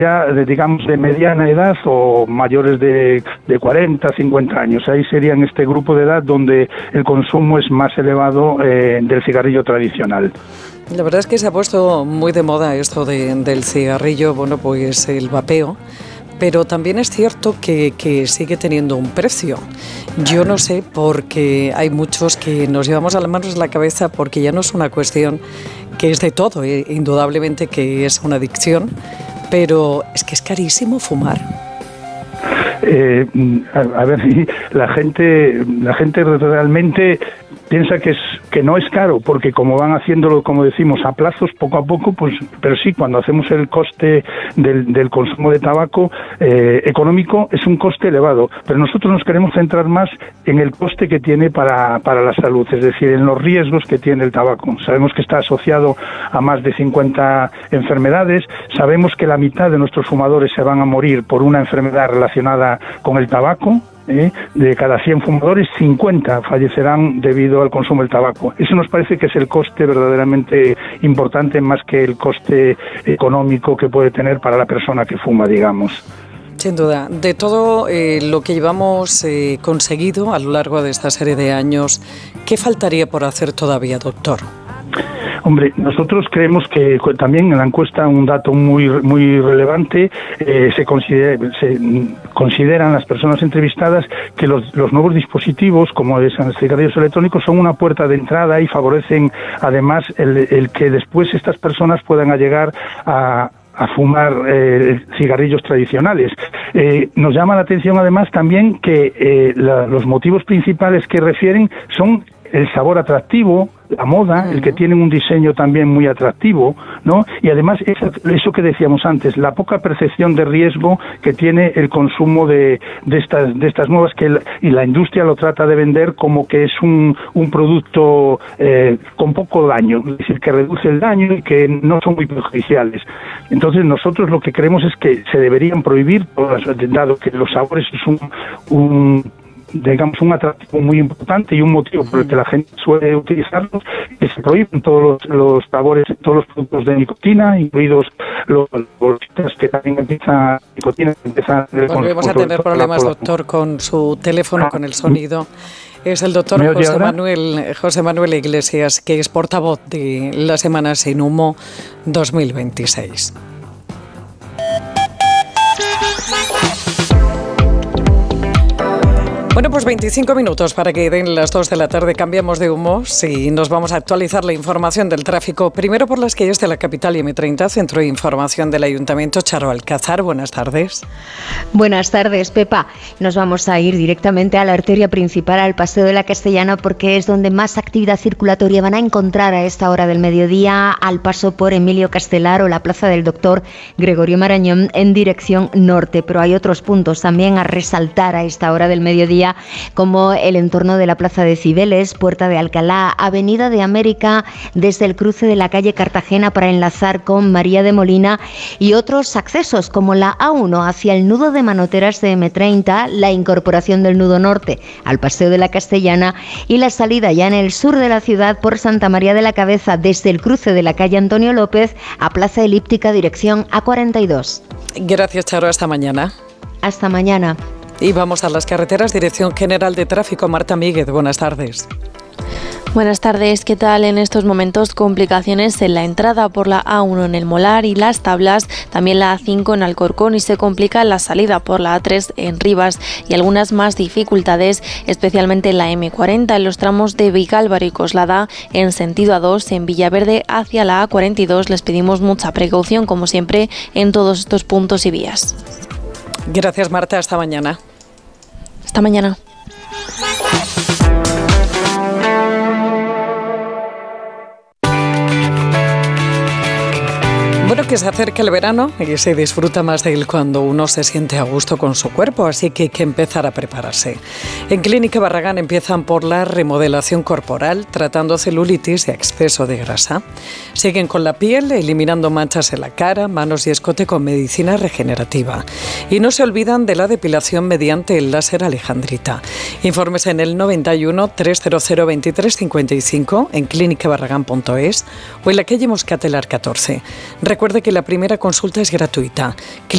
ya, digamos, de mediana edad o mayores de 40, 50 años. Ahí sería en este grupo de edad donde el consumo es más elevado del cigarrillo tradicional. La verdad es que se ha puesto muy de moda esto del cigarrillo, bueno, pues el vapeo, pero también es cierto que sigue teniendo un precio. Yo no sé, porque hay muchos que nos llevamos a las manos la cabeza porque ya no es una cuestión que es de todo, indudablemente que es una adicción, pero es que es carísimo fumar. A ver, la gente realmente piensa que no es caro, porque como van haciéndolo, como decimos, a plazos, poco a poco, pues, pero sí, cuando hacemos el coste del consumo de tabaco económico, es un coste elevado, pero nosotros nos queremos centrar más en el coste que tiene para la salud, es decir, en los riesgos que tiene el tabaco. Sabemos que está asociado a más de 50 enfermedades, sabemos que la mitad de nuestros fumadores se van a morir por una enfermedad relacionada con el tabaco. De cada 100 fumadores, 50 fallecerán debido al consumo del tabaco. Eso nos parece que es el coste verdaderamente importante, más que el coste económico que puede tener para la persona que fuma, digamos. Sin duda. De todo lo que llevamos conseguido a lo largo de esta serie de años, ¿qué faltaría por hacer todavía, doctor? Hombre, nosotros creemos que también en la encuesta un dato muy relevante, se consideran las personas entrevistadas que los nuevos dispositivos, como los cigarrillos electrónicos, son una puerta de entrada y favorecen además el que después estas personas puedan llegar a fumar cigarrillos tradicionales. Nos llama la atención además también que los motivos principales que refieren son el sabor atractivo, la moda, el que tienen un diseño también muy atractivo, ¿no? Y además eso que decíamos antes, la poca percepción de riesgo que tiene el consumo de estas nuevas, y la industria lo trata de vender como que es un producto con poco daño, es decir, que reduce el daño y que no son muy perjudiciales. Entonces nosotros lo que creemos es que se deberían prohibir, dado que los sabores es digamos, un atractivo muy importante y un motivo por el que la gente suele utilizarlos, que se prohíben todos los sabores, todos los productos de nicotina, incluidos los bolsitas que también empiezan nicotina. Volvemos a tener problemas, doctor, con su teléfono, con el sonido. Es el doctor José Manuel Iglesias, que es portavoz de la Semana Sin Humo 2026. Bueno, pues 25 minutos para que den las 2 de la tarde. Cambiamos de humos y nos vamos a actualizar la información del tráfico. Primero por las calles de la capital y M30, Centro de Información del Ayuntamiento. Charo Alcázar, buenas tardes. Buenas tardes, Pepa. Nos vamos a ir directamente a la arteria principal, al Paseo de la Castellana, porque es donde más actividad circulatoria van a encontrar a esta hora del mediodía, al paso por Emilio Castelar o la Plaza del Doctor Gregorio Marañón en dirección norte. Pero hay otros puntos también a resaltar a esta hora del mediodía, como el entorno de la Plaza de Cibeles, Puerta de Alcalá, Avenida de América, desde el cruce de la calle Cartagena para enlazar con María de Molina, y otros accesos como la A1 hacia el nudo de Manoteras de M30, la incorporación del nudo norte al Paseo de la Castellana y la salida ya en el sur de la ciudad por Santa María de la Cabeza desde el cruce de la calle Antonio López a Plaza Elíptica dirección A42. Gracias, Charo. Hasta mañana. Hasta mañana. Y vamos a las carreteras, Dirección General de Tráfico. Marta Míguez, buenas tardes. Buenas tardes, ¿qué tal? En estos momentos complicaciones en la entrada por la A1 en el Molar y Las Tablas, también la A5 en Alcorcón, y se complica la salida por la A3 en Rivas, y algunas más dificultades, especialmente en la M40 en los tramos de Vicálvaro y Coslada en sentido A2, en Villaverde hacia la A42. Les pedimos mucha precaución, como siempre, en todos estos puntos y vías. Gracias, Marta. Hasta mañana. Hasta mañana. Bueno, que se acerca el verano y se disfruta más de él cuando uno se siente a gusto con su cuerpo, así que hay que empezar a prepararse. En Clínica Barragán empiezan por la remodelación corporal, tratando celulitis y exceso de grasa. Siguen con la piel, eliminando manchas en la cara, manos y escote con medicina regenerativa. Y no se olvidan de la depilación mediante el láser alejandrita. Informes en el 91 300 2355 en clínicabarragán.es o en la calle Moscatelar 14. Recuerde que la primera consulta es gratuita.